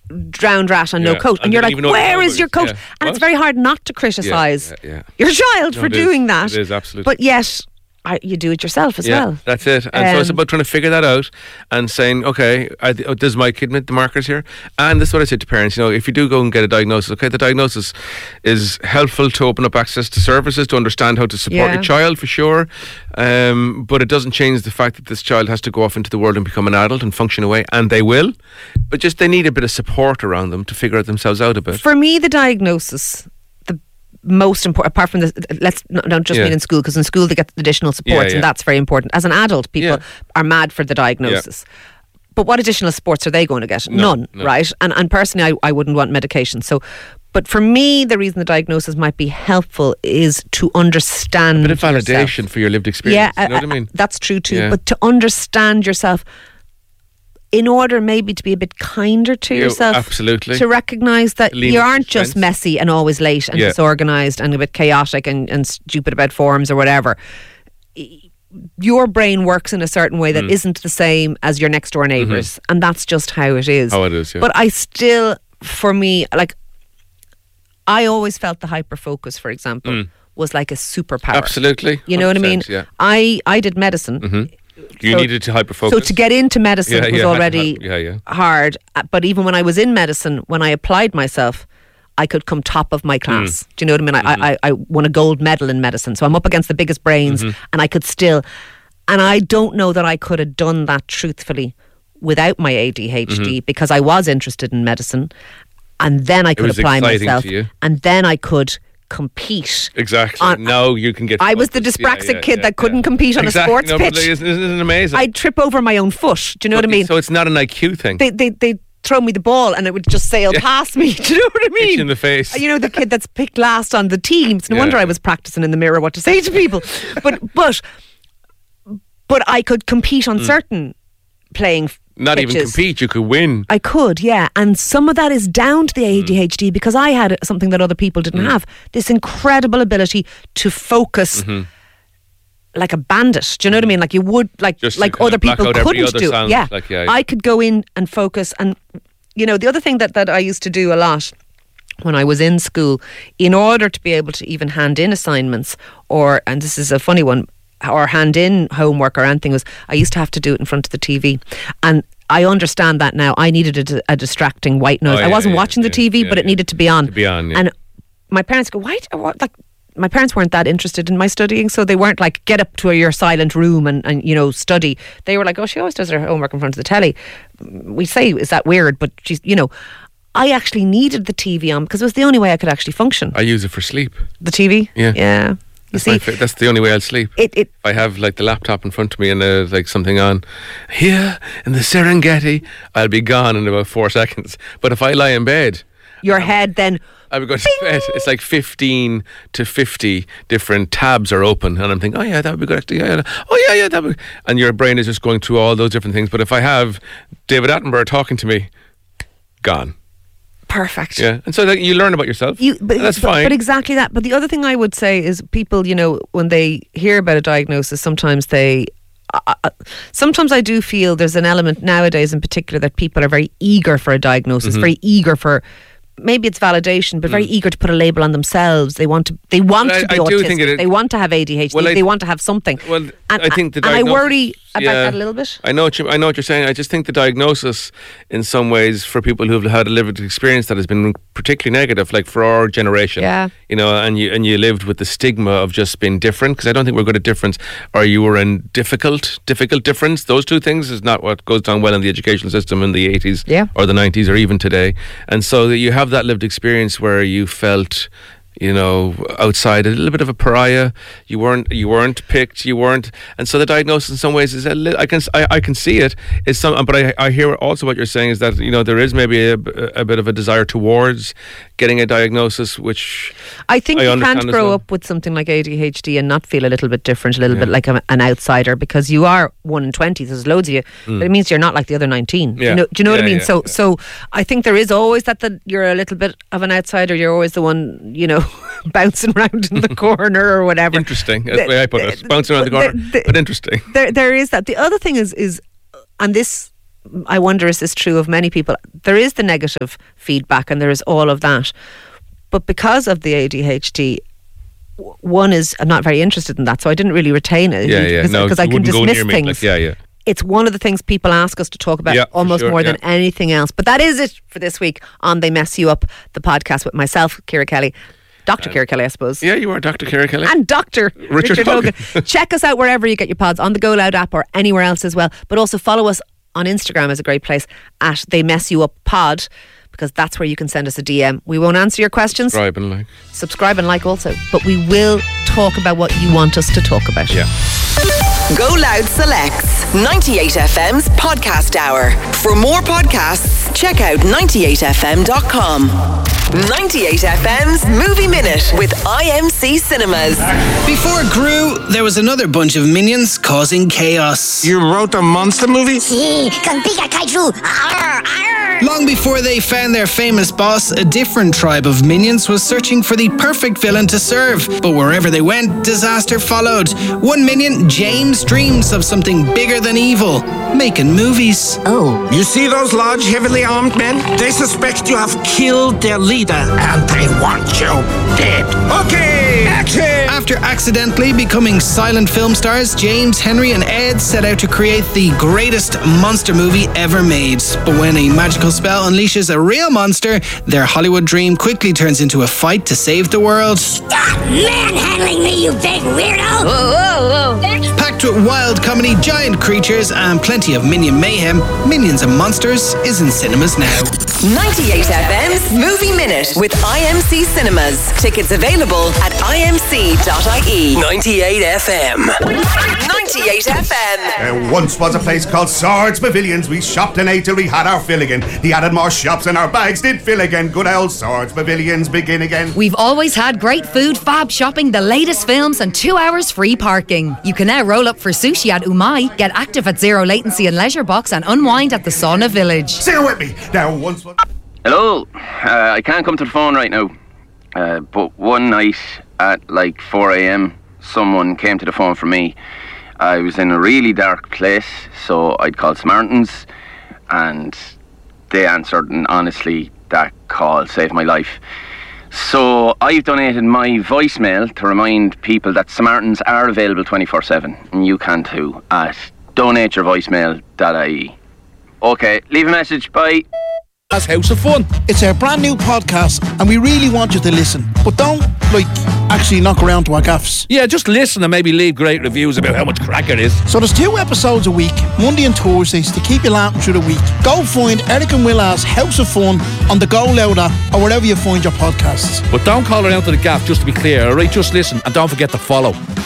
drowned rat and no coat. And you're like, where is your coat? Yeah. And it's very hard not to criticise your child for doing that. It is, absolutely. But yet, you do it yourself as well. That's it. And so it's about trying to figure that out and saying, okay, does my kid meet the markers here? And this is what I say to parents, if you do go and get a diagnosis, okay, the diagnosis is helpful to open up access to services, to understand how to support your child, for sure. But it doesn't change the fact that this child has to go off into the world and become an adult and function away, and they will. But just they need a bit of support around them to figure themselves out a bit. For me, the diagnosis, most important, apart from this, let's not just mean in school, because in school they get additional supports and that's very important. As an adult, people are mad for the diagnosis. But what additional supports are they going to get? None, right? And personally, I wouldn't want medication. So, but for me, the reason the diagnosis might be helpful is to understand a bit of validation yourself. For your lived experience. You know what I mean? That's true too. But to understand yourself, in order maybe to be a bit kinder to yourself. Absolutely. To recognise that you aren't just messy and always late and disorganised and a bit chaotic and stupid about forms or whatever. Your brain works in a certain way that isn't the same as your next door neighbours. And that's just how it is. How it is, yeah. But I still, for me, I always felt the hyper-focus, for example, was like a superpower. Absolutely. You know what I mean? Yeah. I did medicine. You needed to hyper-focus. So to get into medicine was already hard. But even when I was in medicine, when I applied myself, I could come top of my class. Do you know what I mean? I won a gold medal in medicine. So I'm up against the biggest brains and I could still... And I don't know that I could have done that truthfully without my ADHD because I was interested in medicine. And then I could apply myself. And then I could... compete. Exactly. Now you can get... I was the dyspraxic kid that couldn't compete on a sports pitch. Isn't it amazing? I'd trip over my own foot. Do you know what I mean? So it's not an IQ thing. They throw me the ball and it would just sail past me. Do you know what I mean? Hit you in the face. The kid that's picked last on the team. It's no wonder I was practicing in the mirror what to say to people. But I could compete on certain playing Not pitches. Even compete, you could win. I could, yeah. And some of that is down to the ADHD because I had something that other people didn't have. This incredible ability to focus like a bandit. Do you know what I mean? Like you would, like other people couldn't do. Yeah. I could go in and focus. And, the other thing that I used to do a lot when I was in school, in order to be able to even hand in assignments and this is a funny one, or hand in homework or anything, was I used to have to do it in front of the TV. And I understand that now. I needed a distracting white noise. I wasn't watching the TV, but it needed to be on. And my parents go, my parents weren't that interested in my studying, so they weren't like, get up to your silent room and study. They were like, oh, she always does her homework in front of the telly. We say, is that weird? But she's, I actually needed the TV on because it was the only way I could actually function. I use it for sleep. The TV? Yeah. That's the only way I'll sleep. If I have the laptop in front of me and there's something on here in the Serengeti, I'll be gone in about 4 seconds. But if I lie in bed, your head then I would go to bed. It's like 15 to 50 different tabs are open, and I'm thinking, oh yeah, that would be good actually. That would. And your brain is just going through all those different things. But if I have David Attenborough talking to me, gone. Perfect. Yeah, and so you learn about yourself. That's fine. But exactly that. But the other thing I would say is people, when they hear about a diagnosis, sometimes sometimes I do feel there's an element nowadays in particular that people are very eager for a diagnosis, very eager for... Maybe it's validation, but very eager to put a label on themselves. They want to be autistic. They want to have ADHD. They want to have something. Well, I think the diagnosis... And I worry about that a little bit. I know what you're saying. I just think the diagnosis, in some ways, for people who've had a lived experience that has been particularly negative, like for our generation, and you lived with the stigma of just being different, because I don't think we're good at difference, or you were in difficult difference. Those two things is not what goes down well in the educational system in the 80s or the 90s or even today. And so that you have that lived experience where you felt outside, a little bit of a pariah. You weren't picked. And so the diagnosis in some ways is I can see it is some, but I hear also what you're saying is that there is maybe a bit of a desire towards getting a diagnosis, which I think you can't grow up with something like ADHD and not feel a little bit different, a little bit like an outsider, because you are 1 in 20. There's loads of you, but it means you're not like the other 19. Do you know what I mean? So I think there is always that you're a little bit of an outsider. You're always the one, bouncing around in the corner or whatever. Interesting. That's the way I put it. Bouncing around the corner, but interesting. There is that. The other thing is, and this I wonder, is this true of many people? There is the negative feedback and there is all of that. But because of the ADHD, one is, I'm not very interested in that, so I didn't really retain it. Because I can dismiss things. It's one of the things people ask us to talk about almost more than anything else. But that is it for this week on They Mess You Up, the podcast with myself, Ciara Kelly. Dr. Ciara Kelly, I suppose. Yeah, you are Dr. Ciara Kelly. And Dr. Richard Hogan. Check us out wherever you get your pods, on the Go Loud app or anywhere else as well. But also follow us on Instagram, is a great place, at They Mess You Up Pod, because that's where you can send us a DM. We won't answer your questions. Subscribe and like also. But we will talk about what you want us to talk about. Yeah. Go Loud selects 98FM's Podcast Hour. For more podcasts, check out 98fm.com. 98FM's Movie Minute with IMC Cinemas. Before Gru, there was another bunch of minions causing chaos. You wrote a monster movie? Sí, con Pika Kaiju. Arr, arr. Long before they found their famous boss, a different tribe of minions was searching for the perfect villain to serve. But wherever they went, disaster followed. One minion, James, dreams of something bigger than evil, making movies. Oh. You see those large, heavily armed men? They suspect you have killed their leader, and they want you dead. Okay, action! After accidentally becoming silent film stars, James, Henry and Ed set out to create the greatest monster movie ever made. But when a magical spell unleashes a real monster, their Hollywood dream quickly turns into a fight to save the world. Stop manhandling me, you big weirdo! Whoa, whoa, whoa. Packed with wild comedy, giant creatures and plenty of minion mayhem, Minions and Monsters is in cinemas now. 98FM's Movie Minute with IMC Cinemas. Tickets available at imc.ie. 98FM. 98FM. There once was a place called Swords Pavilions. We shopped and ate till we had our fill again. He added more shops and our bags did fill again. Good old Swords Pavilions begin again. We've always had great food, fab shopping, the latest films and 2 hours free parking. You can now roll up for sushi at Umai, get active at Zero Latency and Leisure Box and unwind at the Sauna Village. Sing it with me. There once was... Hello. I can't come to the phone right now. But one night at like 4 a.m, someone came to the phone for me. I was in a really dark place, so I'd called Samaritans, and they answered, and honestly, that call saved my life. So I've donated my voicemail to remind people that Samaritans are available 24/7, and you can too, at donateyourvoicemail.ie. Okay, leave a message, bye. As House of Fun. It's our brand new podcast and we really want you to listen. But don't, actually knock around to our gaffs. Yeah, just listen and maybe leave great reviews about how much crack it is. So there's 2 episodes a week, Monday and Thursdays, to keep you laughing through the week. Go find Eric and Willa's House of Fun on the Go Loud app or wherever you find your podcasts. But don't call around to the gaff, just to be clear, alright? Just listen and don't forget to follow.